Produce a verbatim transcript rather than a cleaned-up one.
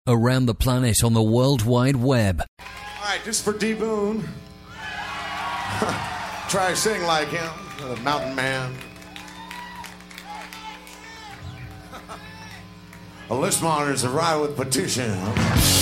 around the planet on the World Wide Web. All right, just for D. Boone. Try to sing like him, the mountain man. A list monitor's arrived with petition.